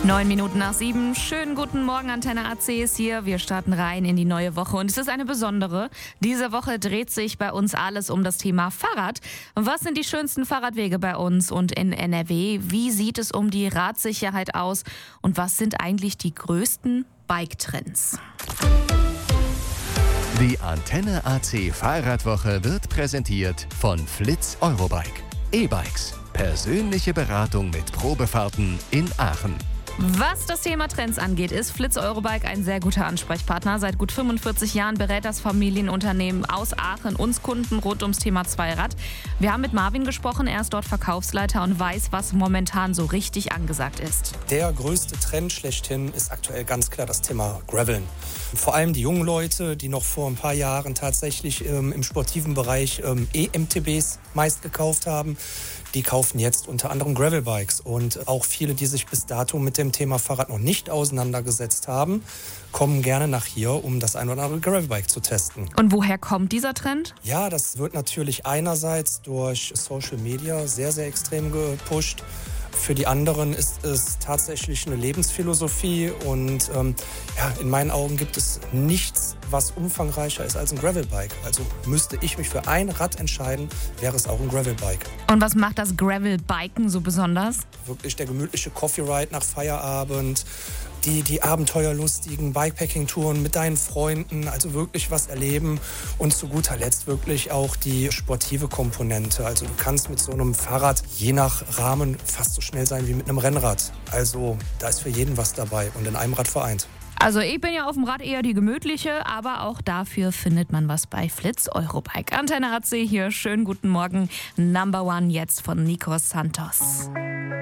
9 Minuten nach 7. Schönen guten Morgen, Antenne AC ist hier. Wir starten rein in die neue Woche und es ist eine besondere. Diese Woche dreht sich bei uns alles um das Thema Fahrrad. Was sind die schönsten Fahrradwege bei uns und in NRW? Wie sieht es um die Radsicherheit aus? Und was sind eigentlich die größten Bike-Trends? Die Antenne AC Fahrradwoche wird präsentiert von Fliz Eurobike. E-Bikes. Persönliche Beratung mit Probefahrten in Aachen. Was das Thema Trends angeht, ist Fliz Eurobike ein sehr guter Ansprechpartner. Seit gut 45 Jahren berät das Familienunternehmen aus Aachen uns Kunden rund ums Thema Zweirad. Wir haben mit Marvin gesprochen, er ist dort Verkaufsleiter und weiß, was momentan so richtig angesagt ist. Der größte Trend schlechthin ist aktuell ganz klar das Thema Graveln. Vor allem die jungen Leute, die noch vor ein paar Jahren tatsächlich im sportiven Bereich E-MTBs meist gekauft haben, die kaufen jetzt unter anderem Gravelbikes. Und auch viele, die sich bis dato mit dem Thema Fahrrad noch nicht auseinandergesetzt haben, kommen gerne nach hier, um das ein oder andere Gravelbike zu testen. Und woher kommt dieser Trend? Ja, das wird natürlich einerseits durch Social Media sehr, sehr extrem gepusht. Für die anderen ist es tatsächlich eine Lebensphilosophie und in meinen Augen gibt es nichts, was umfangreicher ist als ein Gravelbike. Also müsste ich mich für ein Rad entscheiden, wäre es auch ein Gravelbike. Und was macht das Gravelbiken so besonders? Wirklich der gemütliche Coffee Ride nach Feierabend, die abenteuerlustigen Bikepacking-Touren mit deinen Freunden, also wirklich was erleben und zu guter Letzt wirklich auch die sportive Komponente. Also du kannst mit so einem Fahrrad je nach Rahmen fast so schnell sein wie mit einem Rennrad. Also da ist für jeden was dabei und in einem Rad vereint. Also ich bin ja auf dem Rad eher die gemütliche, aber auch dafür findet man was bei Fliz Eurobike. Antenne AC hier, schönen guten Morgen. Number One jetzt von Nikos Santos.